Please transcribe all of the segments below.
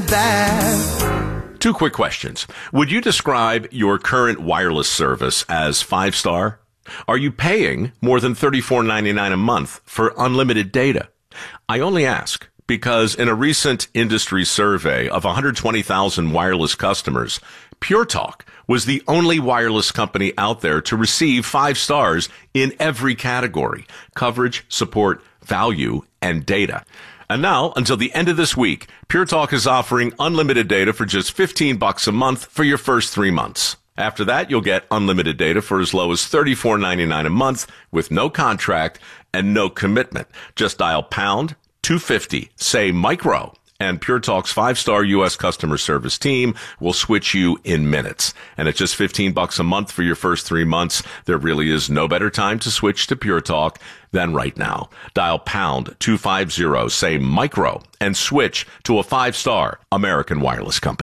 that. Two quick questions. Would you describe your current wireless service as 5-star? Are you paying more than $34.99 a month for unlimited data? I only ask because in a recent industry survey of 120,000 wireless customers, Pure Talk was the only wireless company out there to receive 5 stars in every category: coverage, support, value, and data. And now, until the end of this week, Pure Talk is offering unlimited data for just $15 a month for your first 3 months. After that, you'll get unlimited data for as low as $34.99 a month with no contract and no commitment. Just dial pound 250, say micro, and Pure Talk's 5-star U.S. customer service team will switch you in minutes. And at just $15 a month for your first 3 months, there really is no better time to switch to Pure Talk than right now. Dial pound 250, say micro, and switch to a 5-star American wireless company.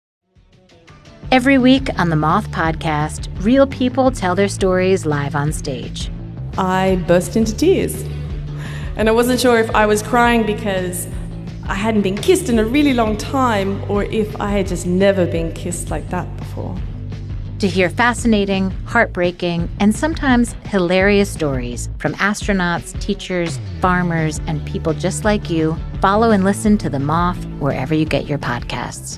Every week on the Moth Podcast, real people tell their stories live on stage. I burst into tears. And I wasn't sure if I was crying because I hadn't been kissed in a really long time, or if I had just never been kissed like that before. To hear fascinating, heartbreaking, and sometimes hilarious stories from astronauts, teachers, farmers, and people just like you, follow and listen to The Moth wherever you get your podcasts.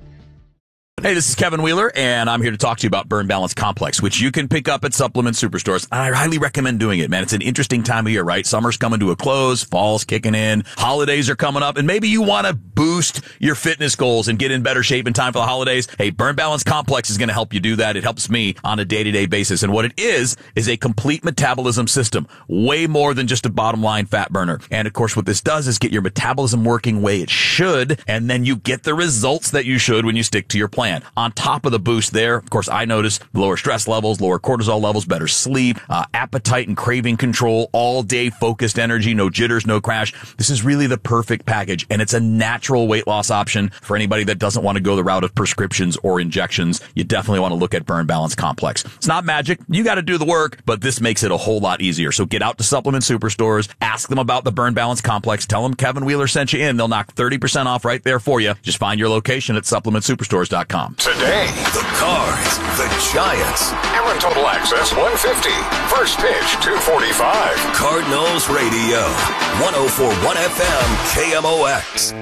Hey, this is Kevin Wheeler, and I'm here to talk to you about Burn Balance Complex, which you can pick up at supplement superstores. I highly recommend doing it, man. It's an interesting time of year, right? Summer's coming to a close, fall's kicking in, holidays are coming up, and maybe you want to boost your fitness goals and get in better shape in time for the holidays. Hey, Burn Balance Complex is going to help you do that. It helps me on a day-to-day basis, and what it is a complete metabolism system, way more than just a bottom-line fat burner. And, of course, what this does is get your metabolism working way it should, and then you get the results that you should when you stick to your plan. On top of the boost there, of course, I noticed lower stress levels, lower cortisol levels, better sleep, appetite and craving control, all day focused energy, no jitters, no crash. This is really the perfect package, and it's a natural weight loss option for anybody that doesn't want to go the route of prescriptions or injections. You definitely want to look at Burn Balance Complex. It's not magic. You got to do the work, but this makes it a whole lot easier. So get out to supplement superstores, ask them about the Burn Balance Complex, tell them Kevin Wheeler sent you in. They'll knock 30% off right there for you. Just find your location at supplementsuperstores.com. Today, the Cards, the Giants. Ameren Total Access 150. First pitch 245. Cardinals Radio. 104.1 FM KMOX.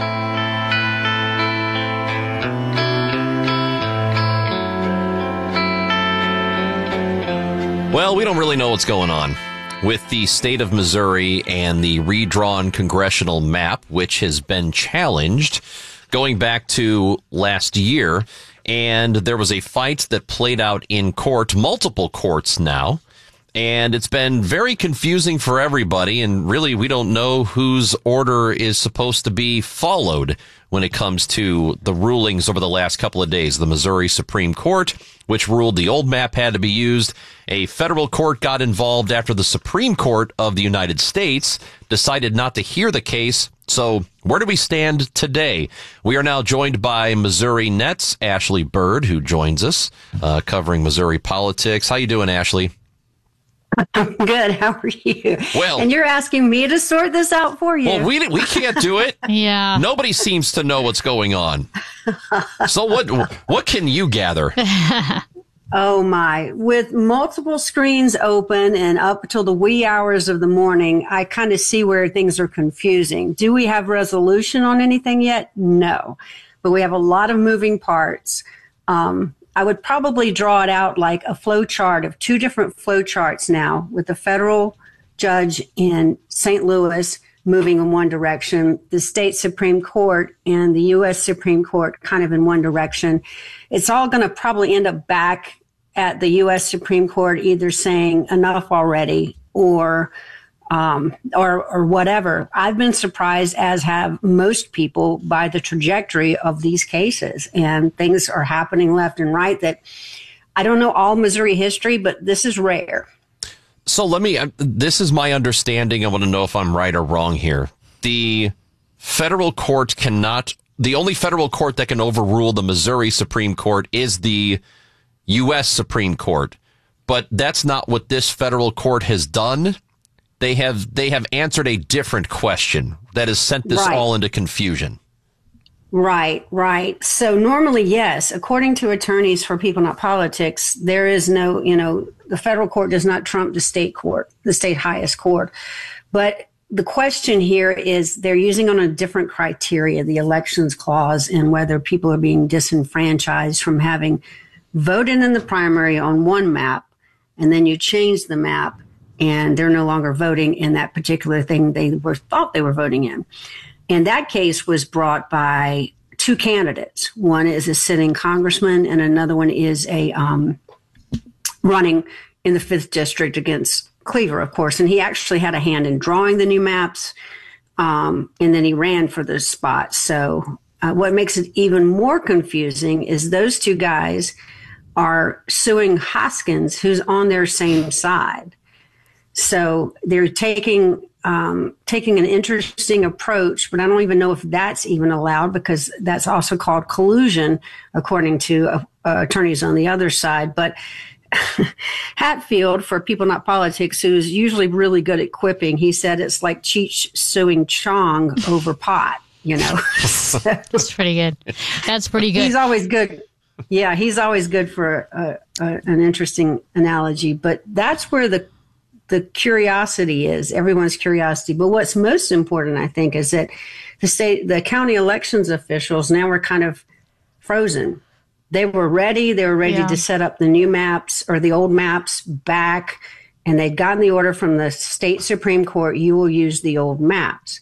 Well, we don't really know what's going on with the state of Missouri and the redrawn congressional map, which has been challenged going back to last year, and there was a fight that played out in court, multiple courts now, and it's been very confusing for everybody, and really we don't know whose order is supposed to be followed when it comes to the rulings over the last couple of days. The Missouri Supreme Court, which ruled the old map had to be used. A federal court got involved after the Supreme Court of the United States decided not to hear the case. So where do we stand today? We are now joined by Missouri Net's Ashley Bird, who joins us, covering Missouri politics. How you doing, Ashley? I'm good. How are you? Well, and you're asking me to sort this out for you. Well, we can't do it. Yeah. Nobody seems to know what's going on. So what can you gather? Oh my. With multiple screens open and up till the wee hours of the morning, I kind of see where things are confusing. Do we have resolution on anything yet? No. But we have a lot of moving parts. I would probably draw it out like a flow chart of two different flow charts now, with the federal judge in St. Louis moving in one direction, the state Supreme Court and the U.S. Supreme Court kind of in one direction. It's all going to probably end up back at the U.S. Supreme Court either saying enough already or whatever. I've been surprised, as have most people, by the trajectory of these cases, and things are happening left and right that I don't know all Missouri history, but this is rare. So this is my understanding. I want to know if I'm right or wrong here. The federal court the only federal court that can overrule the Missouri Supreme Court is the U.S. Supreme Court, but that's not what this federal court has done. They have answered a different question that has sent this all into confusion. Right. So normally, yes, according to attorneys for People Not Politics, there is no, the federal court does not trump the state court, the state highest court. But the question here is they're using on a different criteria, the elections clause, and whether people are being disenfranchised from having voted in the primary on one map, and then you change the map and they're no longer voting in that particular thing thought they were voting in. And that case was brought by two candidates. One is a sitting congressman, and another one is a running in the 5th district against Cleaver, of course. And he actually had a hand in drawing the new maps, and then he ran for the spot. So what makes it even more confusing is those two guys are suing Hoskins, who's on their same side. So they're taking an interesting approach, but I don't even know if that's even allowed, because that's also called collusion, according to attorneys on the other side. But Hatfield, for People Not Politics, who's usually really good at quipping, he said it's like Cheech suing Chong over pot, That's pretty good. That's pretty good. He's always good. Yeah, he's always good for an interesting analogy. But that's where the curiosity is, everyone's curiosity. But what's most important, I think, is that the county elections officials now are kind of frozen. They were ready. They were ready to set up the new maps or the old maps back, and they'd gotten the order from the state Supreme Court, you will use the old maps.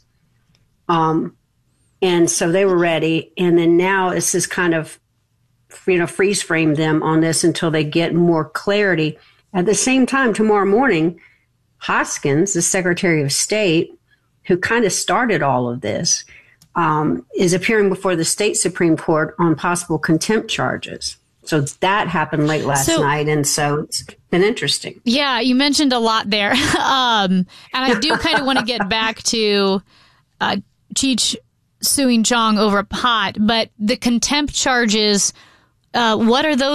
And so they were ready. And then now it's this kind of, freeze frame them on this until they get more clarity. At the same time, tomorrow morning, Hoskins, the Secretary of State, who kind of started all of this, is appearing before the state Supreme Court on possible contempt charges. So that happened late last night, and so it's been interesting. Yeah, you mentioned a lot there. And I do kind of want to get back to Cheech suing Chong over pot, but the contempt charges, what are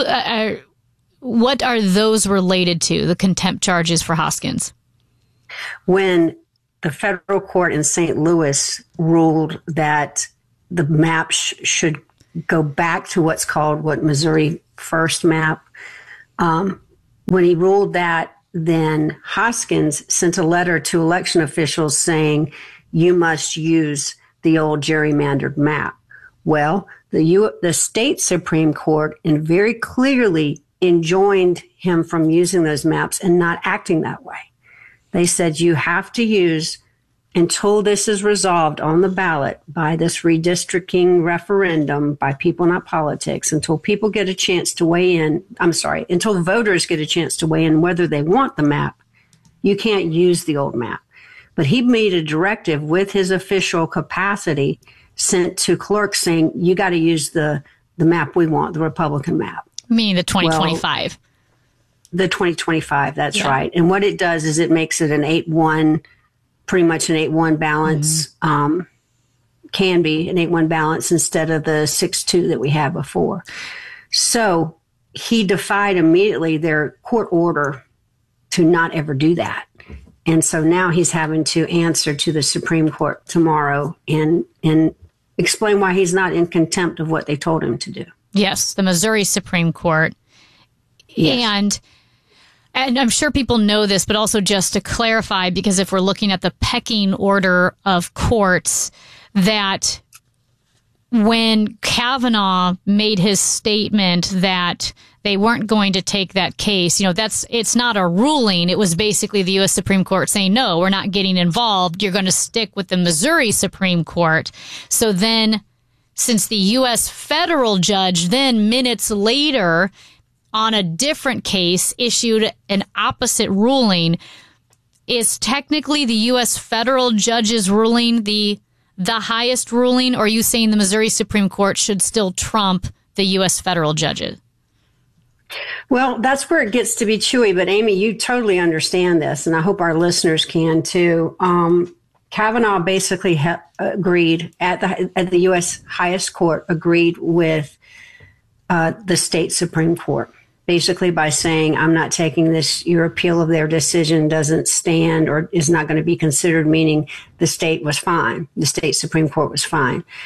those related to, the contempt charges for Hoskins? When the federal court in St. Louis ruled that the map should go back to what Missouri First map, when he ruled that, then Hoskins sent a letter to election officials saying, you must use the old gerrymandered map. Well, the state Supreme Court very clearly enjoined him from using those maps and not acting that way. They said you have to use, until this is resolved on the ballot by this redistricting referendum by People Not Politics, until people get a chance to weigh in, until voters get a chance to weigh in whether they want the map, you can't use the old map. But he made a directive with his official capacity sent to clerks saying, you got to use the map we want, the Republican map. Meaning the 2025. The 2025, that's right. And what it does is it makes it an 8-1, pretty much an 8-1 balance, can be an 8-1 balance instead of the 6-2 that we had before. So he defied immediately their court order to not ever do that. And so now he's having to answer to the Supreme Court tomorrow and explain why he's not in contempt of what they told him to do. Yes, the Missouri Supreme Court. Yes. And I'm sure people know this, but also just to clarify, because if we're looking at the pecking order of courts, that when Kavanaugh made his statement that they weren't going to take that case, it's not a ruling. It was basically the U.S. Supreme Court saying, no, we're not getting involved. You're going to stick with the Missouri Supreme Court. So then, since the U.S. federal judge then minutes later on a different case issued an opposite ruling, is technically the U.S. federal judge's ruling the highest ruling, or are you saying the Missouri Supreme Court should still trump the U.S. federal judges? Well, that's where it gets to be chewy. But Amy, you totally understand this, and I hope our listeners can too. Kavanaugh basically agreed at the U.S. highest court, agreed with the state Supreme Court, basically by saying, I'm not taking this, your appeal of their decision doesn't stand or is not going to be considered, meaning the state was fine. The state Supreme Court was fine.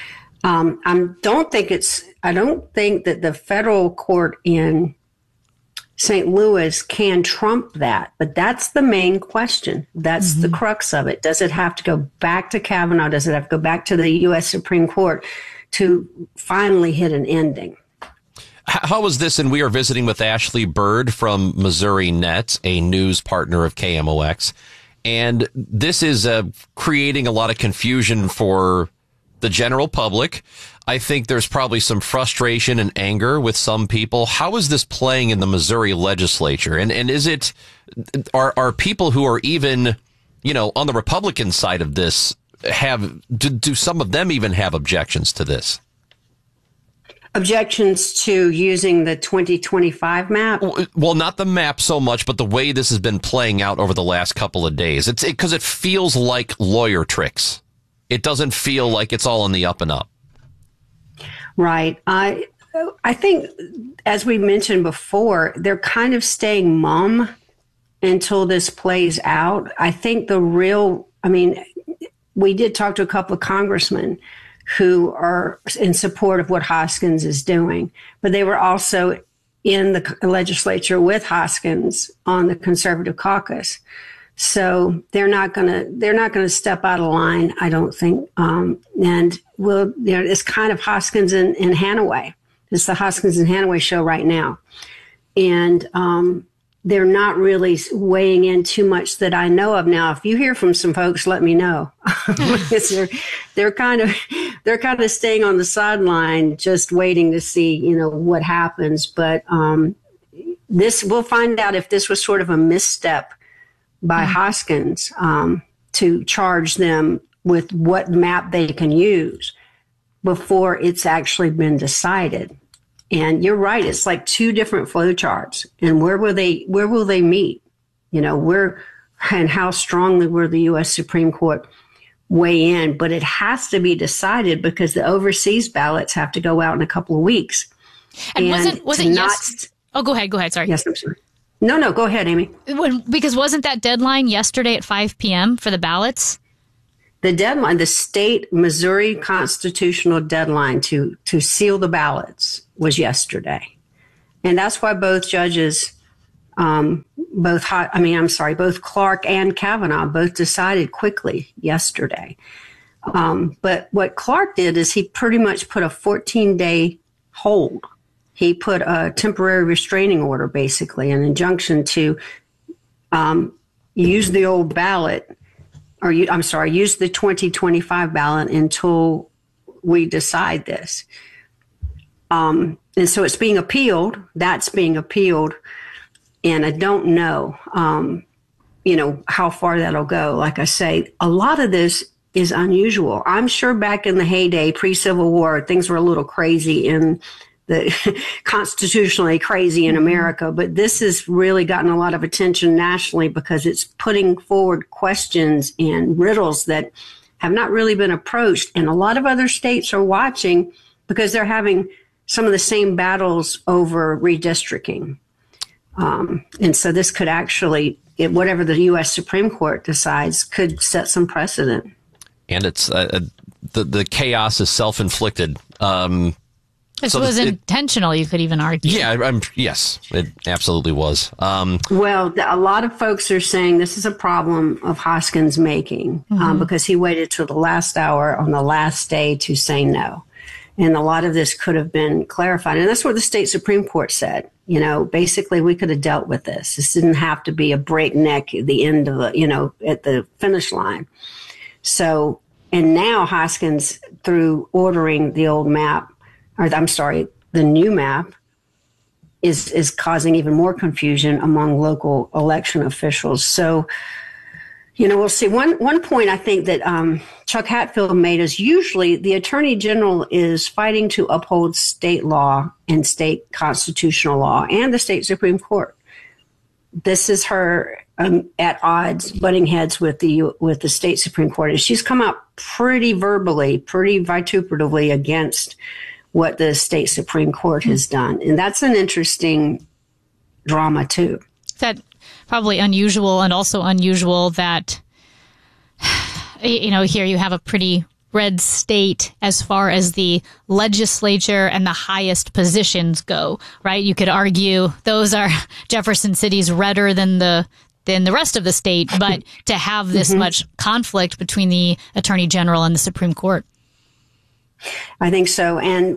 I don't think that the federal court in St. Louis can trump that, but that's the main question. That's the crux of it. Does it have to go back to Kavanaugh? Does it have to go back to the U.S. Supreme Court to finally hit an ending? How was this? And we are visiting with Ashley Bird from Missouri Net, a news partner of KMOX. And this is creating a lot of confusion for the general public. I think there's probably some frustration and anger with some people. How is this playing in the Missouri legislature? And is it, are people who are even, on the Republican side of this do some of them even have objections to this? Objections to using the 2025 map? Well, not the map so much, but the way this has been playing out over the last couple of days. It's because it feels like lawyer tricks. It doesn't feel like it's all in the up and up. Right. I think, as we mentioned before, they're kind of staying mum until this plays out. I think we did talk to a couple of congressmen who are in support of what Hoskins is doing, but they were also in the legislature with Hoskins on the conservative caucus. So they're not going to step out of line, I don't think. It's kind of Hoskins and Hanaway. It's the Hoskins and Hanaway show right now. And they're not really weighing in too much that I know of. Now, if you hear from some folks, let me know. Because they're kind of staying on the sideline, just waiting to see, what happens. But we'll find out if this was sort of a misstep by Hoskins to charge them with what map they can use before it's actually been decided. And you're right, it's like two different flow charts. And where will they meet? And how strongly will the U.S. Supreme Court weigh in? But it has to be decided because the overseas ballots have to go out in a couple of weeks. And wasn't Oh, go ahead. Sorry. Yes, I'm sorry. No, go ahead, Amy. Because wasn't that deadline yesterday at 5 p.m. for the ballots? The deadline, the state Missouri constitutional deadline to seal the ballots was yesterday. And that's why both judges, both Clark and Kavanaugh both decided quickly yesterday. But what Clark did is he pretty much put a 14-day hold. He put a temporary restraining order, basically, an injunction to use the old ballot, use the 2025 ballot until we decide this. And so it's being appealed. That's being appealed. And I don't know, how far that'll go. Like I say, a lot of this is unusual. I'm sure back in the heyday, pre-Civil War, things were a little crazy constitutionally crazy in America, but this has really gotten a lot of attention nationally because it's putting forward questions and riddles that have not really been approached. And a lot of other states are watching because they're having some of the same battles over redistricting. And so this could actually, whatever the U.S. Supreme Court decides, could set some precedent. And it's the chaos is self-inflicted. This was intentional, you could even argue. Yeah, yes, it absolutely was. Well, a lot of folks are saying this is a problem of Hoskins making because he waited till the last hour on the last day to say no. And a lot of this could have been clarified. And that's what the state Supreme Court said. Basically, we could have dealt with this. This didn't have to be a breakneck at the end of at the finish line. So, and now Hoskins, through ordering the old map, the new map is causing even more confusion among local election officials. So, we'll see. One point I think that Chuck Hatfield made is usually the Attorney General is fighting to uphold state law and state constitutional law and the state Supreme Court. This is her at odds, butting heads with the state Supreme Court. And she's come out pretty vituperatively against what the state Supreme Court has done. And that's an interesting drama, too. That probably unusual, and also unusual that, here you have a pretty red state as far as the legislature and the highest positions go, right? You could argue those are Jefferson City's redder than the rest of the state, but to have this much conflict between the Attorney General and the Supreme Court. I think so. And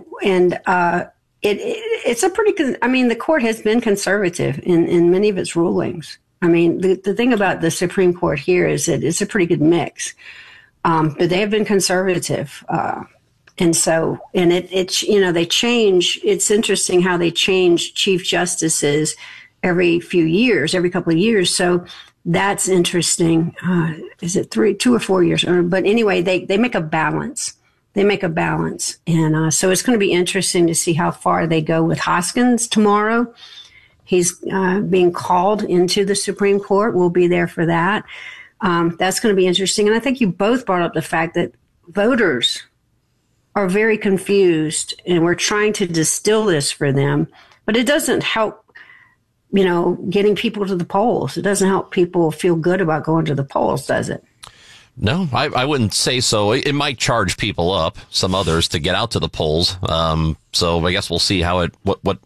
it's a pretty, I mean, the court has been conservative in many of its rulings. I mean, the thing about the Supreme Court here is that it's a pretty good mix. But they have been conservative. And so, and it's, you know, they change. It's interesting how they change chief justices every few years, every couple of years. So that's interesting. Is it 2 or 4 years? But anyway, they make a balance. They make a balance. And so it's going to be interesting to see how far they go with Hoskins tomorrow. He's being called into the Supreme Court. We'll be there for that. That's going to be interesting. And I think you both brought up the fact that voters are very confused, and we're trying to distill this for them. But it doesn't help, you know, getting people to the polls. It doesn't help people feel good about going to the polls, does it? No, I wouldn't say so. It might charge people up, some others, to get out to the polls. So I guess we'll see how what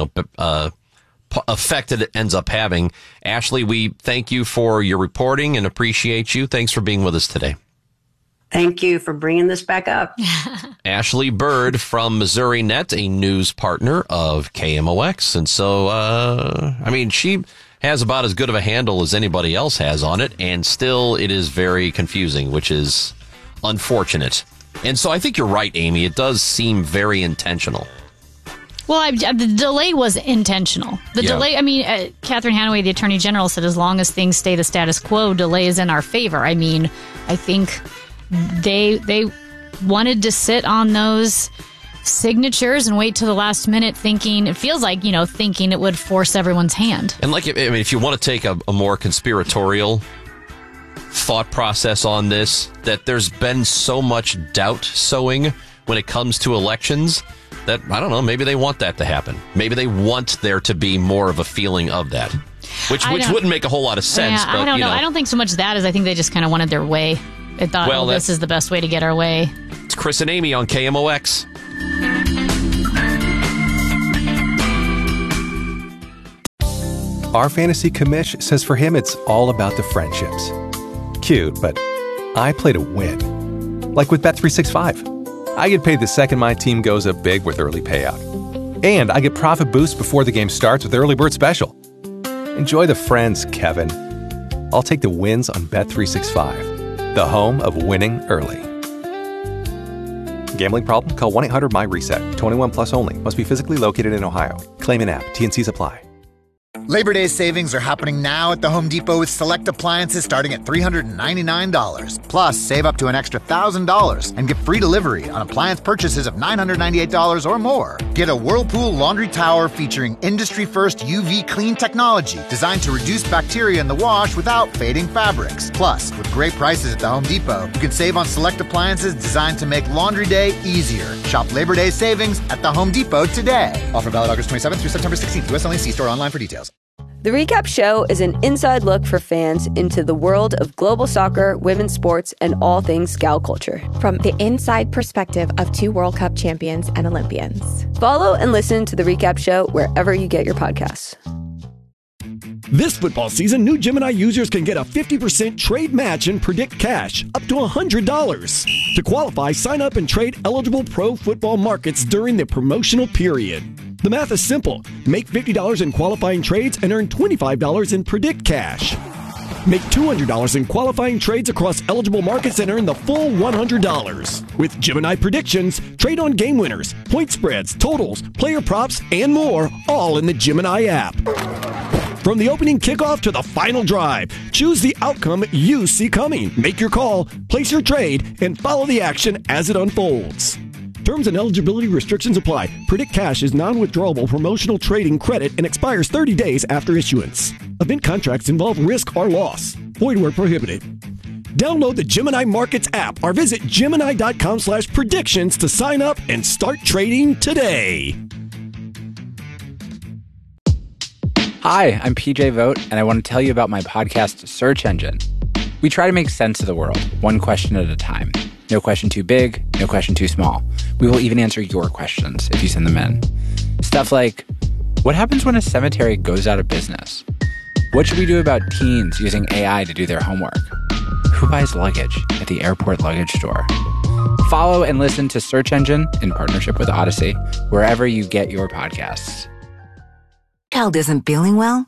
effect it ends up having. Ashley, we thank you for your reporting and appreciate you. Thanks for being with us today. Thank you for bringing this back up. Ashley Bird from Missouri Net, a news partner of KMOX. And so, I mean, she has about as good of a handle as anybody else has on it, and still it is very confusing, which is unfortunate. And so I think you're right, Amy. It does seem very intentional. Well, the delay was intentional. The delay, I mean, Catherine Hanaway, the Attorney General, said as long as things stay the status quo, delay is in our favor. I mean, I think they wanted to sit on those signatures and wait till the last minute, thinking it would force everyone's hand. And if you want to take a more conspiratorial thought process on this, that there's been so much doubt sowing when it comes to elections that, I don't know, maybe they want that to happen. Maybe they want there to be more of a feeling of that, which wouldn't make a whole lot of sense. Yeah, but, I don't know. I don't think so much that as I think they just kind of wanted their way. They thought, this is the best way to get our way. It's Chris and Amy on KMOX. Our fantasy commish says for him it's all about the friendships. Cute, but I play to win. Like with Bet365. I get paid the second my team goes up big with early payout. And I get profit boost before the game starts with Early Bird Special. Enjoy the friends, Kevin. I'll take the wins on Bet365, the home of winning early. Gambling problem? Call 1-800-MY-RESET. 21 plus only. Must be physically located in Ohio. Claim in app. T&Cs apply. Labor Day savings are happening now at the Home Depot with select appliances starting at $399. Plus, save up to an extra $1,000 and get free delivery on appliance purchases of $998 or more. Get a Whirlpool laundry tower featuring industry-first UV clean technology designed to reduce bacteria in the wash without fading fabrics. Plus, with great prices at the Home Depot, you can save on select appliances designed to make laundry day easier. Shop Labor Day savings at the Home Depot today. Offer valid August 27th through September 16th. U.S. only. See store online for details. The Recap Show is an inside look for fans into the world of global soccer, women's sports, and all things gal culture. From the inside perspective of 2 World Cup champions and Olympians. Follow and listen to The Recap Show wherever you get your podcasts. This football season, new Gemini users can get a 50% trade match in Predict Cash, up to $100. To qualify, sign up and trade eligible pro football markets during the promotional period. The math is simple. Make $50 in qualifying trades and earn $25 in Predict Cash. Make $200 in qualifying trades across eligible markets and earn the full $100. With Gemini Predictions, trade on game winners, point spreads, totals, player props, and more, all in the Gemini app. From the opening kickoff to the final drive, choose the outcome you see coming. Make your call, place your trade, and follow the action as it unfolds. Terms and eligibility restrictions apply. Predict Cash is non-withdrawable promotional trading credit and expires 30 days after issuance. Event contracts involve risk or loss. Void where prohibited. Download the Gemini Markets app or visit Gemini.com/predictions to sign up and start trading today. Hi, I'm PJ Vogt, and I want to tell you about my podcast, Search Engine. We try to make sense of the world, one question at a time. No question too big, no question too small. We will even answer your questions if you send them in. Stuff like, what happens when a cemetery goes out of business? What should we do about teens using AI to do their homework? Who buys luggage at the airport luggage store? Follow and listen to Search Engine in partnership with Odyssey, wherever you get your podcasts. Child isn't feeling well?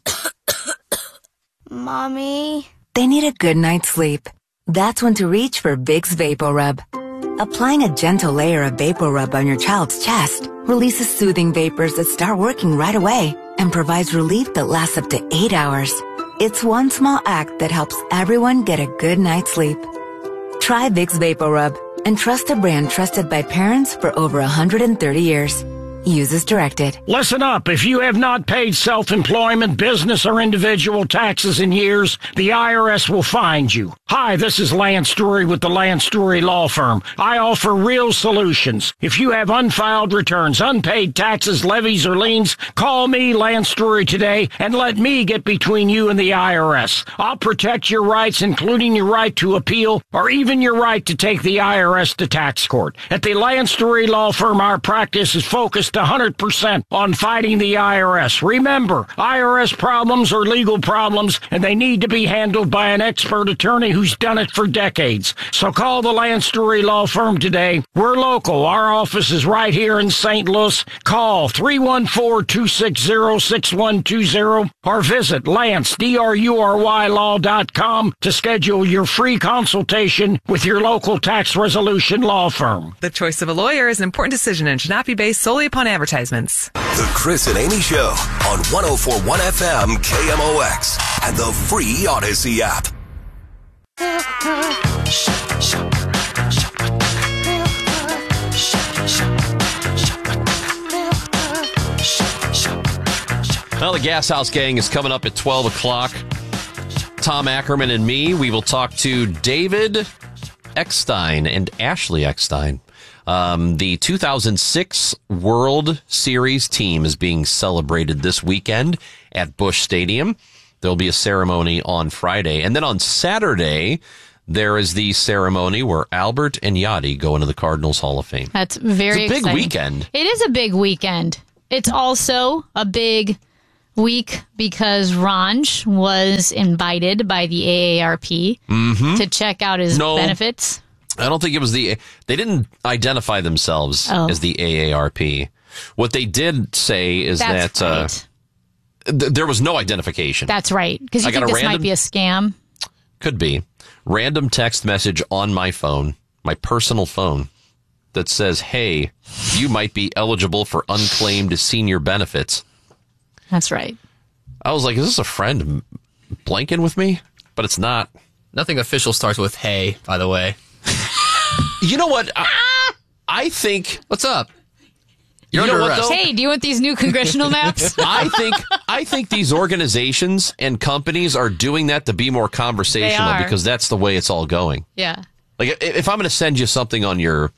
Mommy? They need a good night's sleep. That's when to reach for Vicks VapoRub. Applying a gentle layer of VapoRub on your child's chest releases soothing vapors that start working right away and provides relief that lasts up to 8 hours. It's one small act that helps everyone get a good night's sleep. Try Vicks VapoRub and trust a brand trusted by parents for over 130 years. Use as directed. Listen up. If you have not paid self-employment, business, or individual taxes in years, the IRS will find you. Hi, this is Lance Story with the Lance Story Law Firm. I offer real solutions. If you have unfiled returns, unpaid taxes, levies, or liens, call me, Lance Story, today and let me get between you and the IRS. I'll protect your rights, including your right to appeal or even your right to take the IRS to tax court. At the Lance Story Law Firm, our practice is focused 100% on fighting the IRS. Remember, IRS problems are legal problems, and they need to be handled by an expert attorney who's done it for decades. So call the Lance Story Law Firm today. We're local. Our office is right here in St. Louis. Call 314-260-6120 or visit LanceDruryLaw.com to schedule your free consultation with your local tax resolution law firm. The choice of a lawyer is an important decision and should not be based solely upon advertisements. The Chris and Amy Show on 104.1 FM KMOX and the free Odyssey app. Well, the Gas House Gang is coming up at 12 o'clock. Tom Ackerman and me, we will talk to David Eckstein and Ashley Eckstein. The 2006 World Series team is being celebrated this weekend at Busch Stadium. There'll be a ceremony on Friday. And then on Saturday, there is the ceremony where Albert and Yachty go into the Cardinals Hall of Fame. That's very exciting. It's a big exciting weekend. It is a big weekend. It's also a big week because Ranj was invited by the AARP to check out his benefits. I don't think it was they didn't identify themselves as the AARP. What they did say is that there was no identification. That's right. Because you think this might be a scam? Could be. Random text message on my phone, my personal phone, that says, hey, you might be eligible for unclaimed senior benefits. That's right. I was like, is this a friend blanking with me? But it's not. Nothing official starts with hey, by the way. You know what? I think... What's up? You're under arrest. Hey, do you want these new congressional maps? I think these organizations and companies are doing that to be more conversational because that's the way it's all going. Yeah. Like if I'm going to send you something on your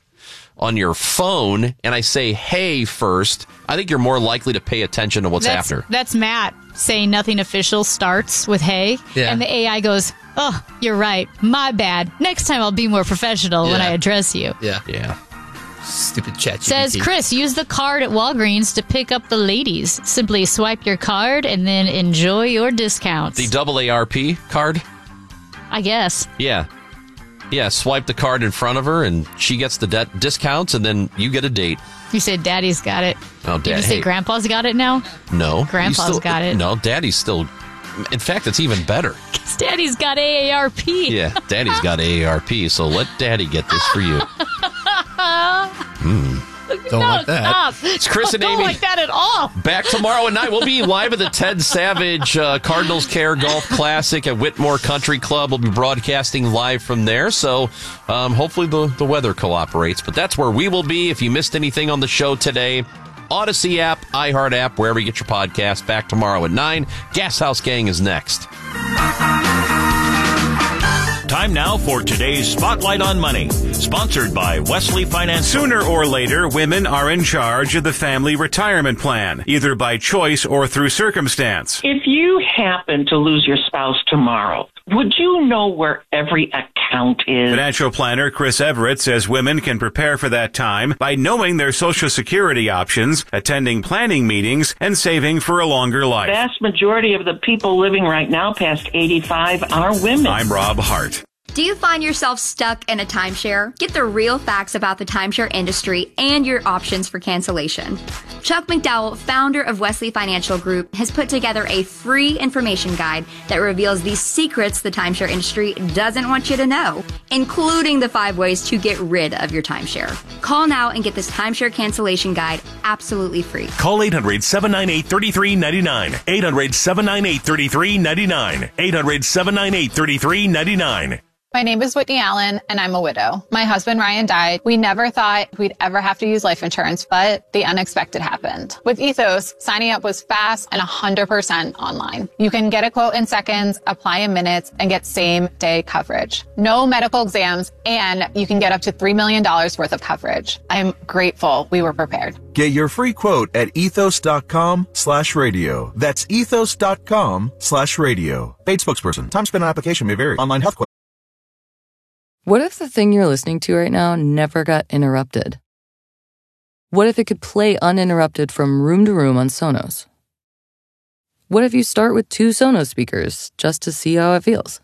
phone and I say hey first, I think you're more likely to pay attention to what's after. That's Matt saying nothing official starts with hey. Yeah. And the AI goes, oh, you're right. My bad. Next time I'll be more professional when I address you. Yeah. Stupid chat. Says Chris, use the card at Walgreens to pick up the ladies. Simply swipe your card and then enjoy your discounts. The AARP card? I guess. Yeah. Yeah, swipe the card in front of her and she gets the discounts and then you get a date. You said Daddy's got it. Oh, Dad. Did you say Grandpa's got it now? No. Grandpa's got it. No, Daddy's still... In fact, it's even better. Because Daddy's got AARP. Yeah, Daddy's got AARP, so let Daddy get this for you. Don't like that. Stop. It's Chris and Amy. Don't like that at all. Back tomorrow at 9. We'll be live at the Ted Savage Cardinals Care Golf Classic at Whitmore Country Club. We'll be broadcasting live from there, so hopefully the weather cooperates. But that's where we will be. If you missed anything on the show today, Odyssey app, iHeart app, wherever you get your podcast. Back tomorrow at 9. Gas House Gang is next. Time now for today's Spotlight on Money, sponsored by Wesley Finance. Sooner or later, women are in charge of the family retirement plan, either by choice or through circumstance. If you happen to lose your spouse tomorrow, Would you know where every account is? Financial planner Chris Everett says women can prepare for that time by knowing their Social Security options, attending planning meetings, and saving for a longer life. The vast majority of the people living right now past 85 are women. I'm Rob Hart. Do you find yourself stuck in a timeshare? Get the real facts about the timeshare industry and your options for cancellation. Chuck McDowell, founder of Wesley Financial Group, has put together a free information guide that reveals the secrets the timeshare industry doesn't want you to know, including the 5 ways to get rid of your timeshare. Call now and get this timeshare cancellation guide absolutely free. Call 800-798-3399. 800-798-3399. 800-798-3399. My name is Whitney Allen, and I'm a widow. My husband, Ryan, died. We never thought we'd ever have to use life insurance, but the unexpected happened. With Ethos, signing up was fast and 100% online. You can get a quote in seconds, apply in minutes, and get same-day coverage. No medical exams, and you can get up to $3 million worth of coverage. I'm grateful we were prepared. Get your free quote at ethos.com/radio. That's ethos.com/radio. Paid spokesperson. Time spent on application may vary. Online health quote. What if the thing you're listening to right now never got interrupted? What if it could play uninterrupted from room to room on Sonos? What if you start with 2 Sonos speakers just to see how it feels?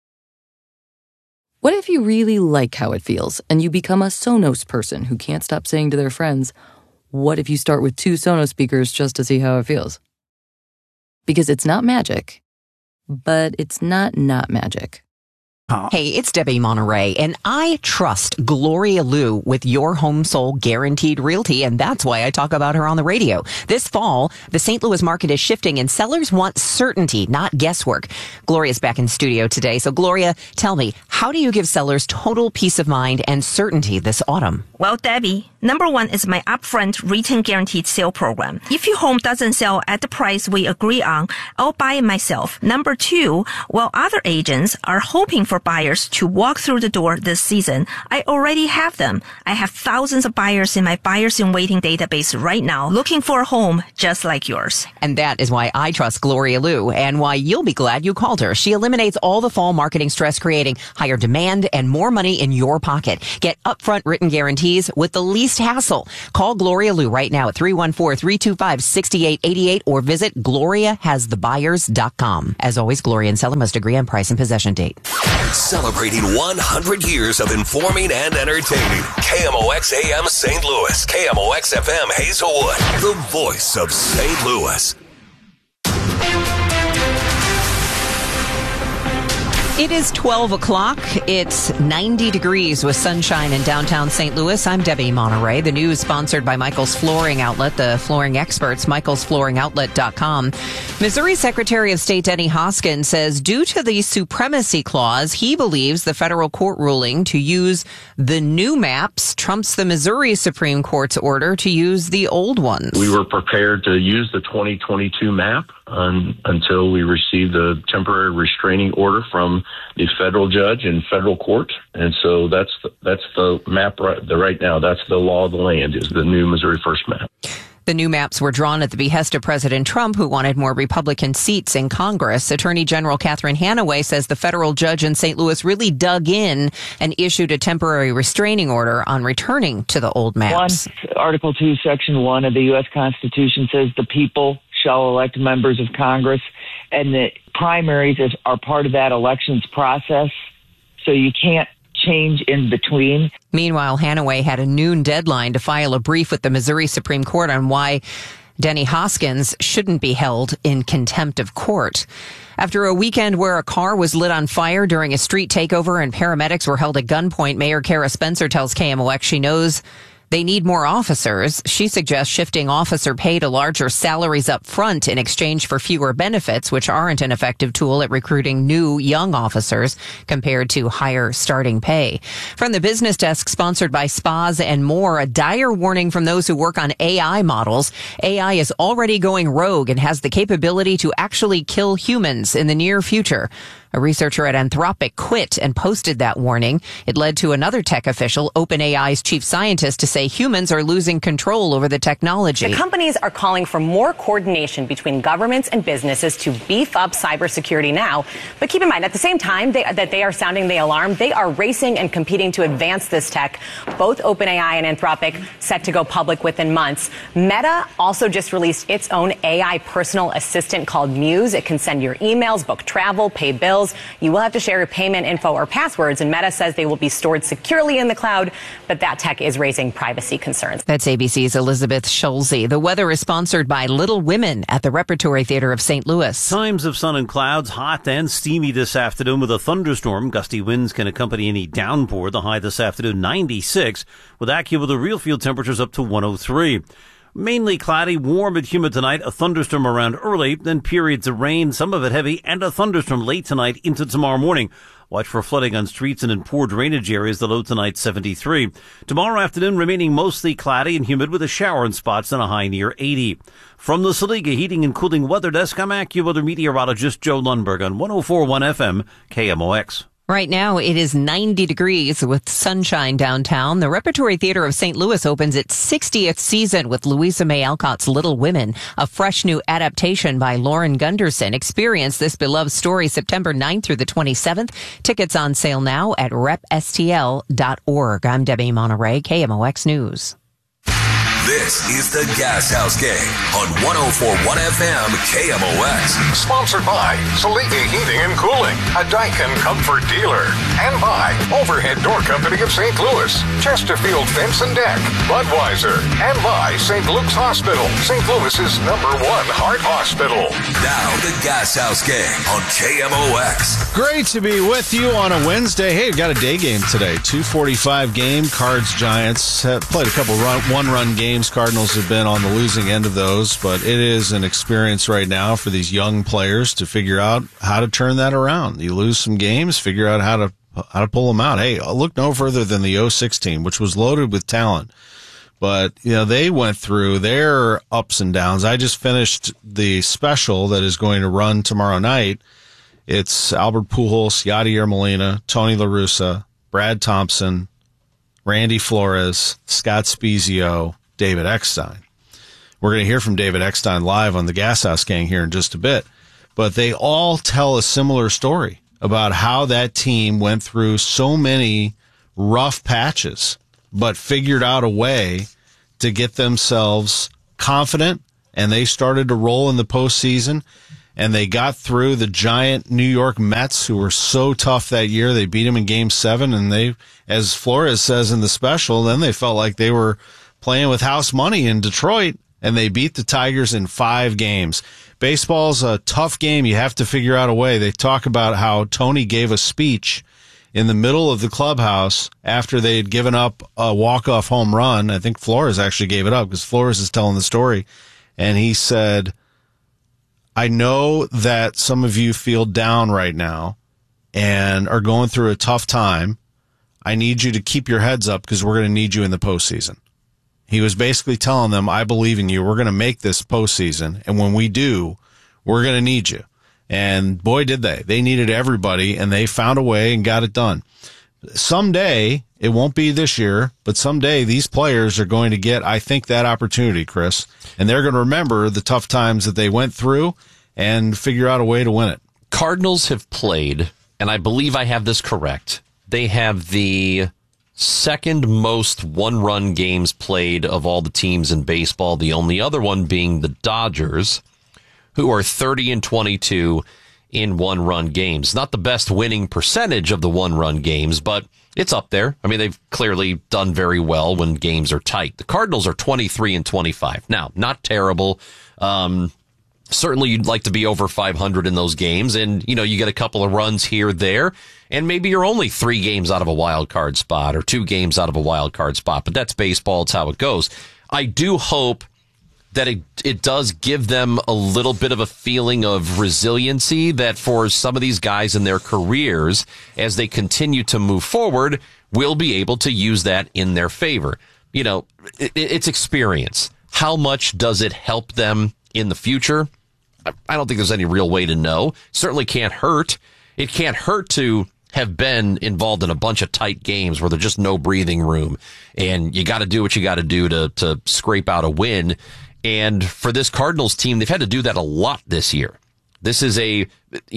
What if you really like how it feels and you become a Sonos person who can't stop saying to their friends, what if you start with 2 Sonos speakers just to see how it feels? Because it's not magic, but it's not magic. Hey, it's Debbie Monterey, and I trust Gloria Liu with Your Home Sold Guaranteed Realty, and that's why I talk about her on the radio. This fall, the St. Louis market is shifting, and sellers want certainty, not guesswork. Gloria's back in studio today. So, Gloria, tell me, how do you give sellers total peace of mind and certainty this autumn? Well, Debbie, number 1 is my upfront written guaranteed sale program. If your home doesn't sell at the price we agree on, I'll buy it myself. Number 2, while other agents are hoping for buyers to walk through the door this season, I already have them. I have thousands of buyers in my buyers in waiting database right now looking for a home just like yours. And that is why I trust Gloria Liu and why you'll be glad you called her. She eliminates all the fall marketing stress, creating higher demand and more money in your pocket. Get upfront written guarantees with the least hassle. Call Gloria Liu right now at 314-325-6888 or visit GloriaHasTheBuyers.com. As always, Gloria and seller must agree on price and possession date. Celebrating 100 years of informing and entertaining. KMOX AM St. Louis. KMOX FM Hazelwood. The voice of St. Louis. It is 12 o'clock. It's 90 degrees with sunshine in downtown St. Louis. I'm Debbie Monterey. The news sponsored by Michael's Flooring Outlet, the flooring experts, michaelsflooringoutlet.com. Missouri Secretary of State Denny Hoskins says due to the supremacy clause, he believes the federal court ruling to use the new maps trumps the Missouri Supreme Court's order to use the old ones. We were prepared to use the 2022 map until we received a temporary restraining order from the federal judge in federal court. And so that's the map right now. That's the law of the land, is the new Missouri First map. The new maps were drawn at the behest of President Trump, who wanted more Republican seats in Congress. Attorney General Catherine Hanaway says the federal judge in St. Louis really dug in and issued a temporary restraining order on returning to the old maps. Article 2, Section 1 of the U.S. Constitution says the people shall elect members of Congress, and the primaries are part of that elections process, so you can't change in between. Meanwhile, Hanaway had a noon deadline to file a brief with the Missouri Supreme Court on why Denny Hoskins shouldn't be held in contempt of court. After a weekend where a car was lit on fire during a street takeover and paramedics were held at gunpoint, Mayor Kara Spencer tells KMOX she knows they need more officers. She suggests shifting officer pay to larger salaries up front in exchange for fewer benefits, which aren't an effective tool at recruiting new young officers compared to higher starting pay. From the business desk sponsored by Spas and More, a dire warning from those who work on AI models. AI is already going rogue and has the capability to actually kill humans in the near future. A researcher at Anthropic quit and posted that warning. It led to another tech official, OpenAI's chief scientist, to say humans are losing control over the technology. The companies are calling for more coordination between governments and businesses to beef up cybersecurity now. But keep in mind, at the same time that they are sounding the alarm, they are racing and competing to advance this tech. Both OpenAI and Anthropic set to go public within months. Meta also just released its own AI personal assistant called Muse. It can send your emails, book travel, pay bills. You will have to share your payment info or passwords, and Meta says they will be stored securely in the cloud, but that tech is raising privacy concerns. That's ABC's Elizabeth Schulze. The weather is sponsored by Little Women at the Repertory Theater of St. Louis. Times of sun and clouds, hot and steamy this afternoon with a thunderstorm. Gusty winds can accompany any downpour. The high this afternoon, 96, with AccuWeather real field temperatures up to 103. Mainly cloudy, warm and humid tonight. A thunderstorm around early, then periods of rain, some of it heavy, and a thunderstorm late tonight into tomorrow morning. Watch for flooding on streets and in poor drainage areas. The low tonight, 73. Tomorrow afternoon, remaining mostly cloudy and humid with a shower in spots and a high near 80. From the Saliga Heating and Cooling Weather Desk, I'm AccuWeather meteorologist Joe Lundberg on 104.1 FM KMOX. Right now, it is 90 degrees with sunshine downtown. The Repertory Theater of St. Louis opens its 60th season with Louisa May Alcott's Little Women, a fresh new adaptation by Lauren Gunderson. Experience this beloved story September 9th through the 27th. Tickets on sale now at repstl.org. I'm Debbie Monterey, KMOX News. This is the Gas House Gang on 104.1 FM KMOX. Sponsored by Saliga Heating and Cooling, a Daikin Comfort dealer. And by Overhead Door Company of St. Louis, Chesterfield Fence and Deck, Budweiser. And by St. Luke's Hospital, St. Louis's #1 heart hospital. Now the Gas House Gang on KMOX. Great to be with you on a Wednesday. Hey, we've got a day game today. 2:45 game, Cards Giants. Played a couple one-run games. Cardinals have been on the losing end of those, but it is an experience right now for these young players to figure out how to turn that around. You lose some games, figure out how to pull them out. Hey, look no further than the 06 team, which was loaded with talent. But, they went through their ups and downs. I just finished the special that is going to run tomorrow night. It's Albert Pujols, Yadier Molina, Tony La Russa, Brad Thompson, Randy Flores, Scott Spezio, David Eckstein. We're going to hear from David Eckstein live on the Gas House Gang here in just a bit. But they all tell a similar story about how that team went through so many rough patches, but figured out a way to get themselves confident, and they started to roll in the postseason, and they got through the giant New York Mets, who were so tough that year. They beat them in Game 7, and they, as Flores says in the special, then they felt like they were playing with house money in Detroit, and they beat the Tigers in 5 games. Baseball's a tough game. You have to figure out a way. They talk about how Tony gave a speech in the middle of the clubhouse after they had given up a walk-off home run. I think Flores actually gave it up because Flores is telling the story. And he said, I know that some of you feel down right now and are going through a tough time. I need you to keep your heads up because we're going to need you in the postseason. He was basically telling them, I believe in you. We're going to make this postseason. And when we do, we're going to need you. And boy, did they. They needed everybody, and they found a way and got it done. Someday, it won't be this year, but someday these players are going to get, I think, that opportunity, Chris. And they're going to remember the tough times that they went through and figure out a way to win it. Cardinals have played, and I believe I have this correct, they have the second most one-run games played of all the teams in baseball, the only other one being the Dodgers, who are 30-22 in one-run games. Not the best winning percentage of the one-run games, but it's up there. I mean, they've clearly done very well when games are tight. The Cardinals are 23-25. Now, not terrible. Certainly you'd like to be over 500 in those games, and, you get a couple of runs here, there, and maybe you're only 3 games out of a wild card spot or 2 games out of a wild card spot, but that's baseball. It's how it goes. I do hope that it does give them a little bit of a feeling of resiliency that for some of these guys in their careers, as they continue to move forward, will be able to use that in their favor. It's experience. How much does it help them in the future? I don't think there's any real way to know. Certainly can't hurt. it can't hurt to have been involved in a bunch of tight games where there's just no breathing room, and you got to do what you got to do to scrape out a win. And for this Cardinals team, they've had to do that a lot this year. This is they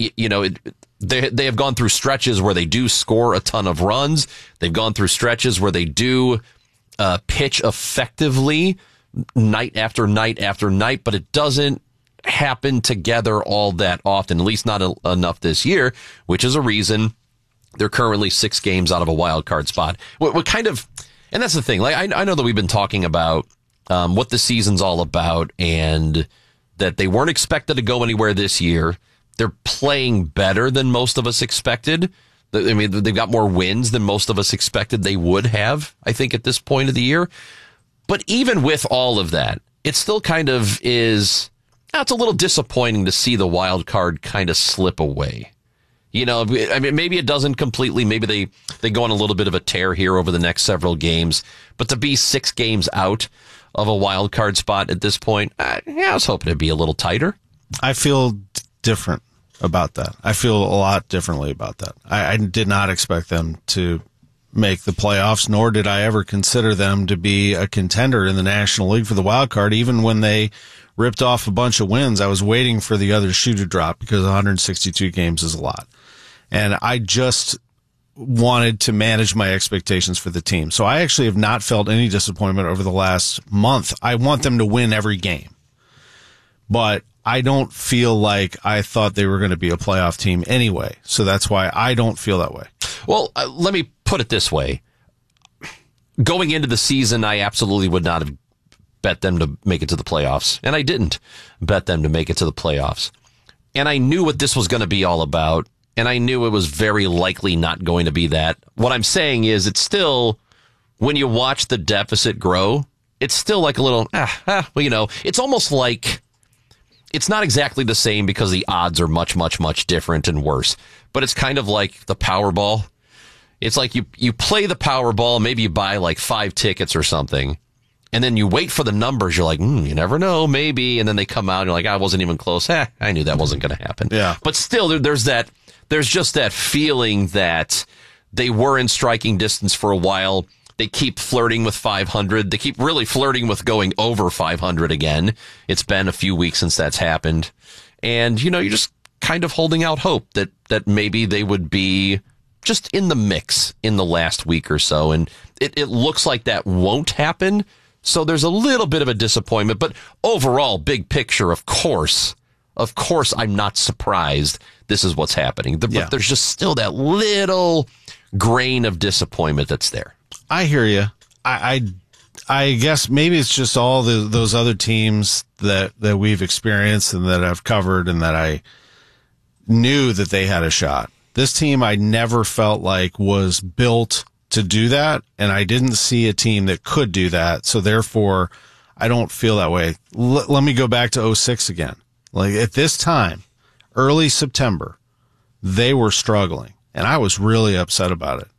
have gone through stretches where they do score a ton of runs. They've gone through stretches where they do pitch effectively night after night after night, but it doesn't happen together all that often, at least not enough this year, which is a reason they're currently 6 games out of a wild card spot. What kind of, and that's the thing, like I know that we've been talking about what the season's all about and that they weren't expected to go anywhere this year. They're playing better than most of us expected. I mean, they've got more wins than most of us expected they would have, I think, at this point of the year. But even with all of that, it still kind of is, it's a little disappointing to see the wild card kind of slip away. You know, I mean, maybe it doesn't completely. Maybe they go on a little bit of a tear here over the next several games. But to be 6 games out of a wild card spot at this point, I was hoping it'd be a little tighter. I feel different about that. I feel a lot differently about that. I did not expect them to make the playoffs, nor did I ever consider them to be a contender in the National League for the wild card. Even when they ripped off a bunch of wins, I was waiting for the other shoe to drop because 162 games is a lot. And I just wanted to manage my expectations for the team. So I actually have not felt any disappointment over the last month. I want them to win every game. But I don't feel like I thought they were going to be a playoff team anyway. So that's why I don't feel that way. Well, let me put it this way. Going into the season, I absolutely would not have bet them to make it to the playoffs. And I didn't bet them to make it to the playoffs. And I knew what this was going to be all about. And I knew it was very likely not going to be that. What I'm saying is it's still, when you watch the deficit grow, it's still like a little, well, you know, it's almost like, it's not exactly the same because the odds are much, much, much different and worse. But it's kind of like the Powerball. It's like you play the Powerball, maybe you buy like 5 tickets or something, and then you wait for the numbers. You're like, you never know, maybe. And then they come out and you're like, I wasn't even close. I knew that wasn't going to happen. Yeah. But still, there's just that feeling that they were in striking distance for a while. They keep flirting with 500. They keep really flirting with going over 500 again. It's been a few weeks since that's happened. And, you know, you're just kind of holding out hope that maybe they would be just in the mix in the last week or so. And it looks like that won't happen. So there's a little bit of a disappointment. But overall, big picture, of course, I'm not surprised this is what's happening. But there's just still that little grain of disappointment that's there. I hear you. I guess maybe it's just all those other teams that we've experienced and that I've covered and that I knew that they had a shot. This team I never felt like was built to do that, and I didn't see a team that could do that, so therefore I don't feel that way. Let me go back to 06 again. Like at this time, early September, they were struggling, and I was really upset about it.